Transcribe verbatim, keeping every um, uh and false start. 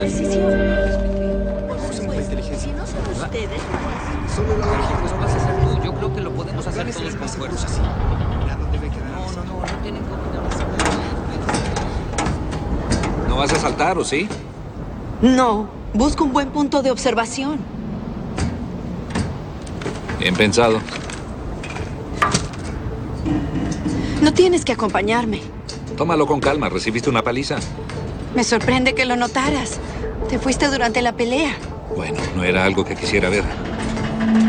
Decisión. Usemos la inteligencia. Si no son ustedes, Solo la Sergio, lógica pues nos no vas a hacer tú. Yo creo que lo podemos hacer planes todos son con más seguros fuerza. así. Nada debe quedar. No, no, no, no tienen que opinar así. ¿No vas a saltar, o sí? no. Busco un buen punto de observación. Bien pensado. No tienes que acompañarme. Tómalo con calma. ¿Recibiste una paliza? Me sorprende que lo notaras. Te fuiste durante la pelea. Bueno, no era algo que quisiera ver.